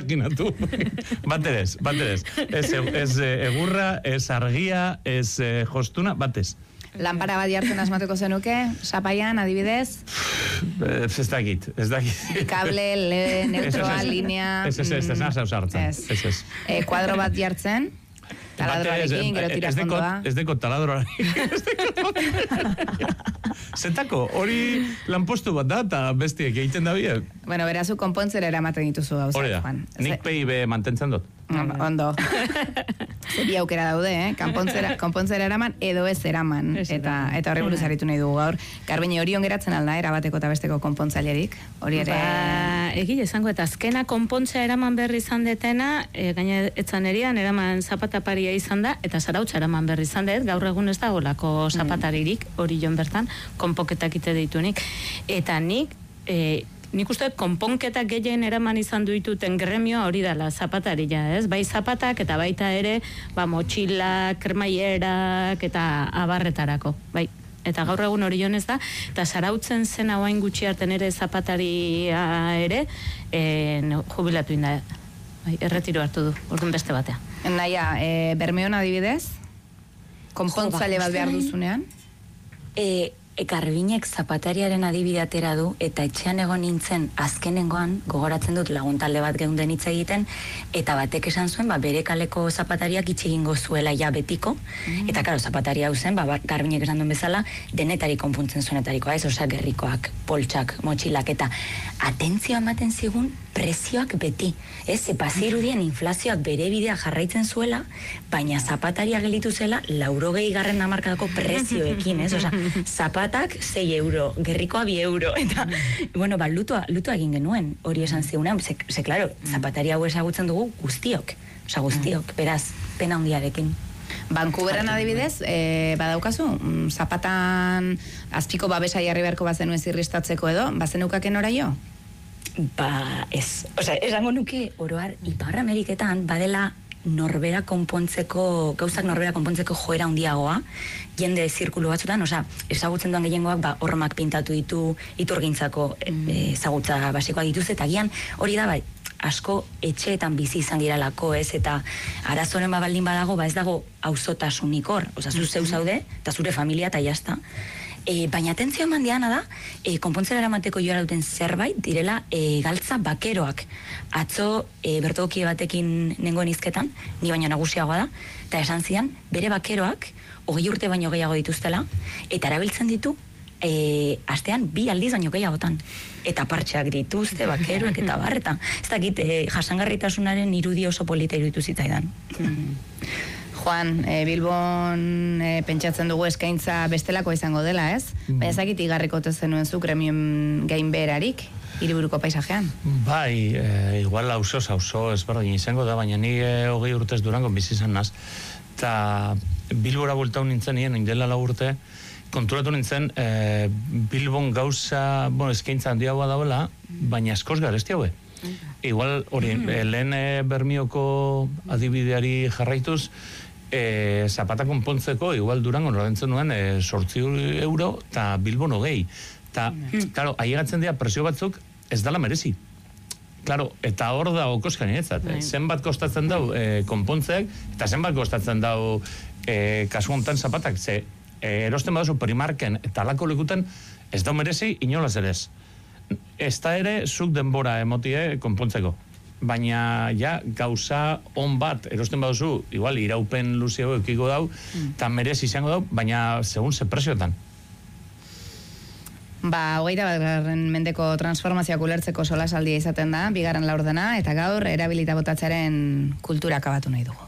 imaginatu. Baterez. Ez egurra, ez argia, ez jostuna, batez. Lanpara bat jartzen asmatuko zenuke, sapaian, adibidez? Ez dakit. Kable, neutroa, linea... Ez nasa usartzen. Kuadro bat jartzen, taladroarekin, gero tira fondoa. Ez deko taladroarekin. Zetako, hori lanpostu bat da, eta bestiek egiten da bie. Bueno, berazu konpontzera eramaten dituzu gauza. Hori da, nik PIB mantentzen dut. Ondo. Zeri aukera daude, konpontzera eraman edo ez eraman. Eta horri buruz aritu nahi dugu gaur. Garbine, hori ongeratzen alda, erabateko eta besteko konpontzailerik? Hori ere... Egile esango, eta azkena konpontzea eraman berri izan detena, gaina etzan erian, eraman zapataparia izan da, eta zarautza eraman berri izan det, gaur egun ez da golako zapataririk, hori jon bertan, konponketak ite ditunik. Eta nik uste konponketak gehien eraman izan duituten gremioa hori dela zapataria, ez? Bai zapatak eta baita ere, motxilak, kremaierak eta abarretarako, bai. Eta gaur egun hori jonez da, eta zarautzen zen hauain gutxi harten ere zapataria ere, jubilatu inda, bai, erretiro hartu du, orduan beste batea. Naia, Bermeon adibidez? Konpontzaile bat behar duzunean? Garbinek zapatariaren adibide atera du, eta etxean egon nintzen azkenengoan, gogoratzen dut laguntalde bat geunden hitz egiten, eta batek esan zuen, bere kaleko zapatariak itxegingo zuela ja betiko, eta karo, zapataria hau zen, Garbinek esan duen bezala, denetari konpuntzen zuenetarikoa, ez, osea, gerrikoak, poltsak, motxilak, eta atentzioa ematen zigun prezioak beti, ez, bazirudien inflazioak bere bidea jarraitzen zuela, baina zapataria gelitu zela 80. hamarkadako prezioekin, ez, osea, zapatak 6 euro, gerrikoa 2 euro, eta, bueno, lutua egin genuen, hori esan zigunean, ze, klaro, zapataria hau ezagutzen dugu guztiok, beraz, pena handiarekin. Vancouveran adibidez, badaukazu, zapatan azpiko babesa jarri beharko bazenuen zirristatzeko edo, bazenukaken oraio? Ez. Esango nuke, oroar, Ipar Ameriketan badela gauzak norbera konpontzeko joera handiagoa, jende zirkulu batzutan, ezagutzen duan gehiengoak hormak pintatu ditu, iturgintzako ezagutza basikoa dituz, eta gian hori da, asko etxeetan bizi izan giralako, ez, eta arazoren baldin badago, ez dago auzotasunik hor, zu zeu zaude, eta zure familia, eta jazta. Baina atentzio eman diana da, konpontzera eramateko joara duten zerbait, direla galtza bakeroak. Atzo bertokie batekin nengoen izketan, ni baino nagusiagoa da, eta esan zidan, bere bakeroak 20 urte baino gehiago dituztela, eta erabiltzen ditu, astean 2 aldiz baino gehiagotan. Eta partxeak dituzte, bakeroak eta barreta. Ez dakit, jasangarritasunaren irudi oso polita iruditu zitzaidan. Juan, Bilbon pentsatzen dugu eskaintza bestelako izango dela, ez? Baina ezakit igarriko zenuen zu gremion gainbeherarik, hiriburuko paisajean? Bai, igual auzo ezberdin izango da, baina ni 20 urtez Durangon bizi izan naz. Eta Bilbora bueltau nintzen nien, indela 4 urte, konturatu nintzen Bilbon gauza, eskaintza handiagoa dagoela, baina askoz garesti haue. Igual, hori, lehen Bermioko adibideari jarraituz, zapata konpontzeko, igual Durangon rodentzen nuen 8 euro, eta Bilbon 20. Eta, klaro, aiegatzen dira presio batzuk ez dala merezi. Klaro, eta hor da okoskan inetzat. Zenbat kostatzen dau konpontzeak, eta zenbat kostatzen dau kasu hontan zapatak. Ze, erosten baduzu Primarken eta alako lekuten ez dau merezi inolaz ere ez. Ez da ere zuk denbora emotie konpontzeko. Baina ja gauza on bat erosten baduzu, igual iraupen luzio eukiko dau, eta merezi izango dau, baina segun ze presioetan. 21. mendeko transformazioak ulertzeko solasaldia izaten da, 2. laurdena, eta gaur erabilita botatzearen kultura akabatu nahi dugu.